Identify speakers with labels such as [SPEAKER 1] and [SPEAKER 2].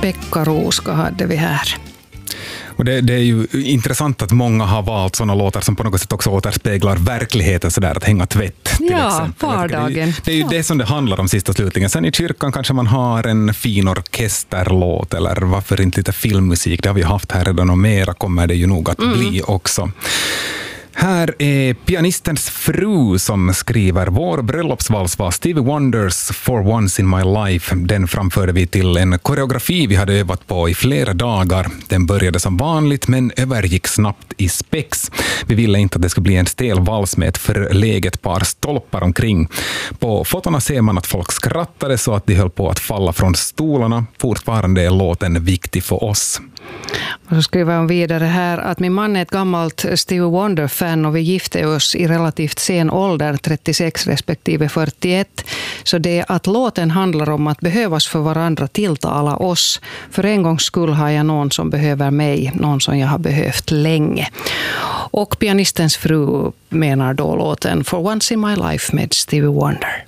[SPEAKER 1] Pekka Ruska hade vi här.
[SPEAKER 2] Och det är ju intressant att många har valt sådana låtar som på något sätt också återspeglar verkligheten, sådär att hänga tvätt till exempel.
[SPEAKER 1] Vardagen.
[SPEAKER 2] Det är ju det som det handlar om sist och slutligen. Sen i kyrkan kanske man har en fin orkesterlåt eller varför inte lite filmmusik. Det har vi haft här redan och mera kommer det ju nog att bli också. Här är pianistens fru som skriver: vår bröllopsvals var Stevie Wonders For Once in My Life. Den framförde vi till en koreografi vi hade övat på i flera dagar. Den började som vanligt men övergick snabbt i spex. Vi ville inte att det skulle bli en stel vals med ett förläget par stolpar omkring. På fotona ser man att folk skrattade så att de höll på att falla från stolarna. Fortfarande är låten viktig för oss.
[SPEAKER 1] Och så skriver hon vidare här att min man är ett gammalt Stevie Wonder-fan och vi gifte oss i relativt sen ålder, 36 respektive 41. Så det att låten handlar om att behövas för varandra tilltala oss. För en gångs skull har jag någon som behöver mig, någon som jag har behövt länge. Och pianistens fru menar då låten For Once in My Life med Stevie Wonder.